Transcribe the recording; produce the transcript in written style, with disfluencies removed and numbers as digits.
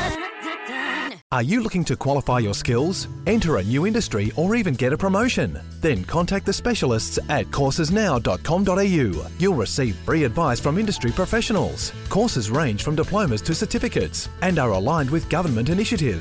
Are you looking to qualify your skills, enter a new industry, or even get a promotion? Then contact the specialists at coursesnow.com.au. You'll receive free advice from industry professionals. Courses range from diplomas to certificates and are aligned with government initiatives.